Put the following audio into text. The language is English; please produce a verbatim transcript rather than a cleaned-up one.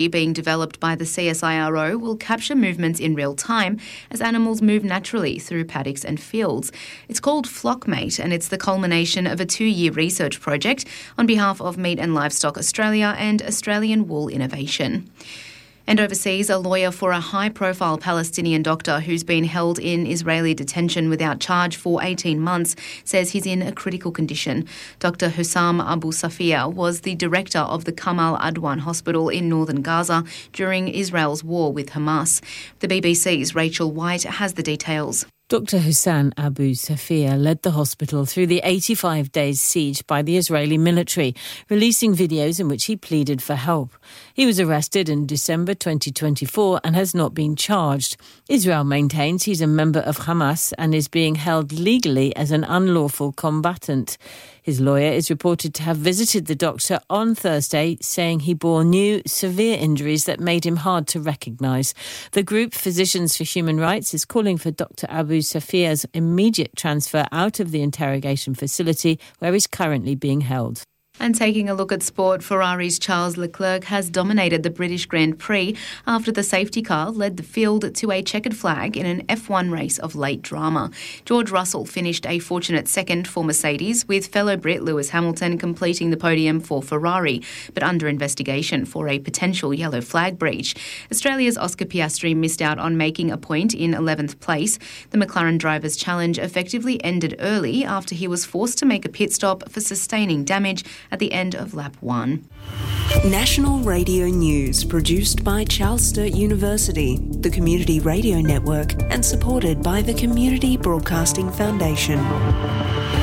being developed by the C S I R O will capture movements in real time as animals move naturally through paddocks and fields. It's called Flockmate, and it's the culmination of a two-year research project on behalf of Meat and Livestock Australia and Australian Wool Innovation. And overseas, a lawyer for a high-profile Palestinian doctor who's been held in Israeli detention without charge for eighteen months says he's in a critical condition. Doctor Hussam Abu Safia was the director of the Kamal Adwan Hospital in northern Gaza during Israel's war with Hamas. The B B C's Rachel White has the details. Doctor Hussam Abu Safia led the hospital through the eighty-five days siege by the Israeli military, releasing videos in which he pleaded for help. He was arrested in December twenty twenty-four and has not been charged. Israel maintains he's a member of Hamas and is being held legally as an unlawful combatant. His lawyer is reported to have visited the doctor on Thursday, saying he bore new, severe injuries that made him hard to recognise. The group Physicians for Human Rights is calling for Doctor Abu Safia's immediate transfer out of the interrogation facility where he's currently being held. And taking a look at sport, Ferrari's Charles Leclerc has dominated the British Grand Prix after the safety car led the field to a checkered flag in an F one race of late drama. George Russell finished a fortunate second for Mercedes, with fellow Brit Lewis Hamilton completing the podium for Ferrari, but under investigation for a potential yellow flag breach. Australia's Oscar Piastri missed out on making a point in eleventh place. The McLaren driver's challenge effectively ended early after he was forced to make a pit stop for sustaining damage at the end of lap one. National Radio News, produced by Charles Sturt University, the Community Radio Network, and supported by the Community Broadcasting Foundation.